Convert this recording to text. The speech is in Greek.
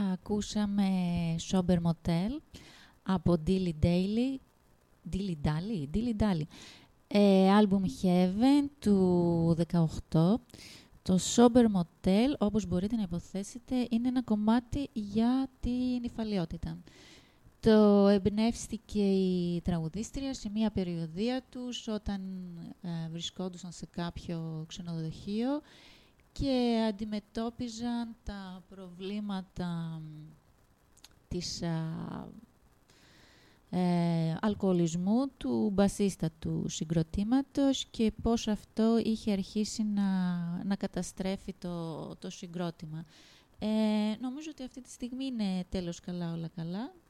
ακούσαμε Sober Motel από Dilly Dally, άλμπουμ Heaven του 18. Το Sober Motel, όπως μπορείτε να υποθέσετε, είναι ένα κομμάτι για την υφαλιότητα. Το εμπνεύστηκε η τραγουδίστρια σε μία περιοδία τους όταν βρισκόντουσαν σε κάποιο ξενοδοχείο και αντιμετώπιζαν τα προβλήματα της αλκοολισμού του μπασίστα του συγκροτήματος και πώς αυτό είχε αρχίσει να καταστρέφει το συγκρότημα. Νομίζω ότι αυτή τη στιγμή είναι τέλος καλά όλα καλά